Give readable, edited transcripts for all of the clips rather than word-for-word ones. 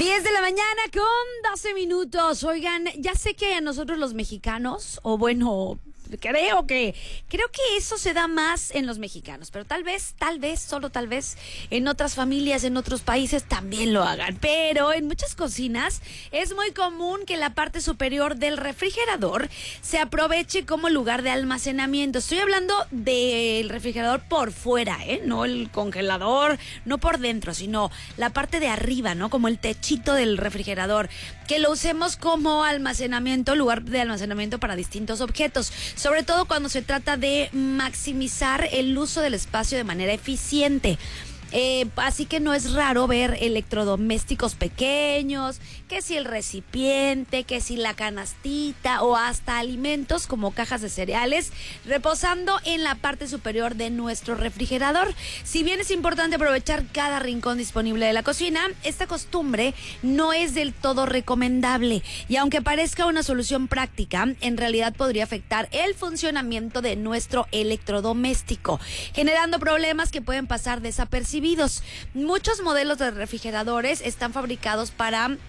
10 de la mañana con 12 minutos. Oigan, ya sé que a nosotros los mexicanos, o bueno, creo que eso se da más en los mexicanos, pero tal vez, solo tal vez, en otras familias, en otros países también lo hagan. Pero en muchas cocinas es muy común que la parte superior del refrigerador se aproveche como lugar de almacenamiento. Estoy hablando del refrigerador por fuera, no el congelador, no por dentro, sino la parte de arriba, ¿no? Como el techito del refrigerador, que lo usemos como almacenamiento, lugar de almacenamiento para distintos objetos. Sobre todo cuando se trata de maximizar el uso del espacio de manera eficiente. Así que no es raro ver electrodomésticos pequeños, que si el recipiente, que si la canastita o hasta alimentos como cajas de cereales reposando en la parte superior de nuestro refrigerador. Si bien es importante aprovechar cada rincón disponible de la cocina, esta costumbre no es del todo recomendable y aunque parezca una solución práctica, en realidad podría afectar el funcionamiento de nuestro electrodoméstico, generando problemas que pueden pasar desapercibidos. Muchos modelos de refrigeradores están fabricados para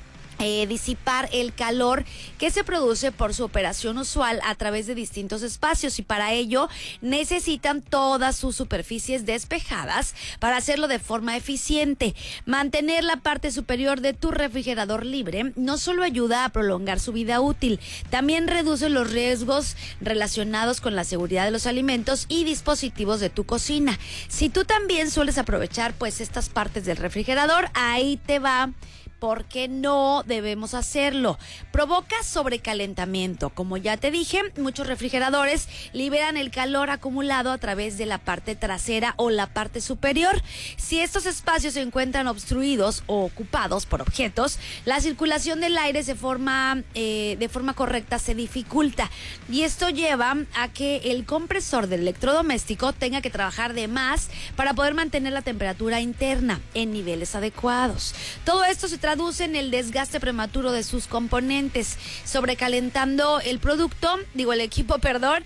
disipar el calor que se produce por su operación usual a través de distintos espacios y para ello necesitan todas sus superficies despejadas para hacerlo de forma eficiente. Mantener la parte superior de tu refrigerador libre no solo ayuda a prolongar su vida útil, también reduce los riesgos relacionados con la seguridad de los alimentos y dispositivos de tu cocina. Si tú también sueles aprovechar pues estas partes del refrigerador, ahí te va. ¿Por qué no debemos hacerlo? Provoca sobrecalentamiento. Como ya te dije, muchos refrigeradores liberan el calor acumulado a través de la parte trasera o la parte superior. Si estos espacios se encuentran obstruidos o ocupados por objetos, la circulación del aire de forma correcta se dificulta. Y esto lleva a que el compresor del electrodoméstico tenga que trabajar de más para poder mantener la temperatura interna en niveles adecuados. Todo esto se traduce en el desgaste prematuro de sus componentes, sobrecalentando el equipo,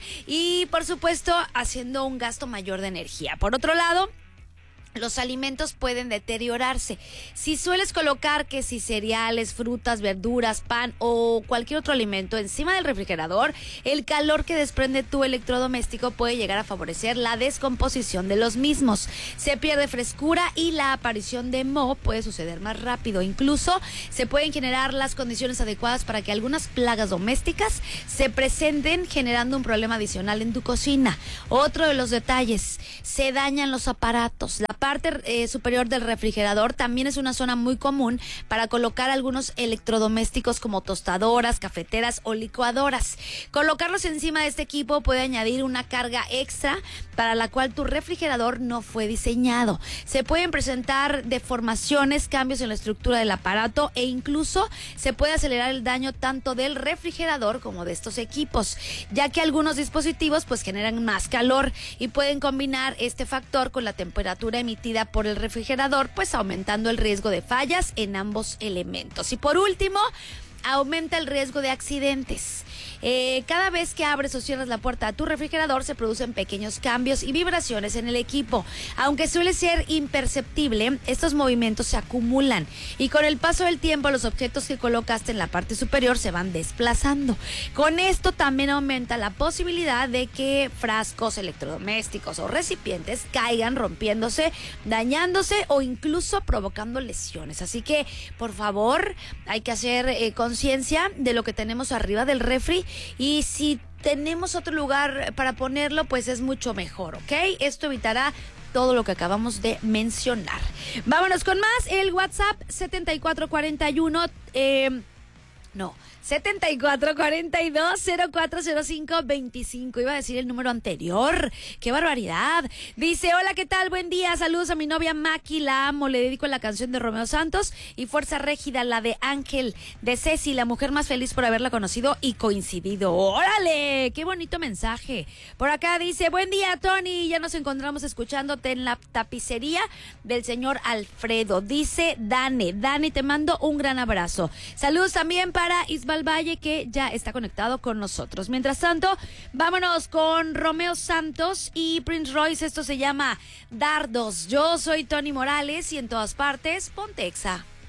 y por supuesto haciendo un gasto mayor de energía. Por otro lado, los alimentos pueden deteriorarse. Si sueles colocar que si cereales, frutas, verduras, pan o cualquier otro alimento encima del refrigerador, el calor que desprende tu electrodoméstico puede llegar a favorecer la descomposición de los mismos. Se pierde frescura y la aparición de moho puede suceder más rápido. Incluso se pueden generar las condiciones adecuadas para que algunas plagas domésticas se presenten, generando un problema adicional en tu cocina. Otro de los detalles, se dañan los aparatos. La parte superior del refrigerador también es una zona muy común para colocar algunos electrodomésticos como tostadoras, cafeteras o licuadoras. Colocarlos encima de este equipo puede añadir una carga extra para la cual tu refrigerador no fue diseñado. Se pueden presentar deformaciones, cambios en la estructura del aparato e incluso se puede acelerar el daño tanto del refrigerador como de estos equipos, ya que algunos dispositivos pues generan más calor y pueden combinar este factor con la temperatura emitida por el refrigerador, pues aumentando el riesgo de fallas en ambos elementos. Y por último, aumenta el riesgo de accidentes. Cada vez que abres o cierras la puerta a tu refrigerador se producen pequeños cambios y vibraciones en el equipo. Aunque suele ser imperceptible, estos movimientos se acumulan y con el paso del tiempo los objetos que colocaste en la parte superior se van desplazando. Con esto también aumenta la posibilidad de que frascos, electrodomésticos o recipientes caigan rompiéndose, dañándose o incluso provocando lesiones. Así que, por favor, hay que hacer conciencia de lo que tenemos arriba del refri y si tenemos otro lugar para ponerlo, pues es mucho mejor, ¿ok? Esto evitará todo lo que acabamos de mencionar. Vámonos con más. El WhatsApp 7442-040525. Iba a decir el número anterior. ¡Qué barbaridad! Dice, hola, ¿qué tal? Buen día. Saludos a mi novia Maki, la amo. Le dedico la canción de Romeo Santos y Fuerza Régida, la de Ángel, de Ceci, la mujer más feliz por haberla conocido y coincidido. ¡Órale! ¡Qué bonito mensaje! Por acá dice, buen día, Tony. Ya nos encontramos escuchándote en la tapicería del señor Alfredo. Dice Dani, te mando un gran abrazo. Saludos también para Isabel Valle, que ya está conectado con nosotros. Mientras tanto, vámonos con Romeo Santos y Prince Royce. Esto se llama Dardos. Yo soy Tony Morales y en todas partes, ponte Exa.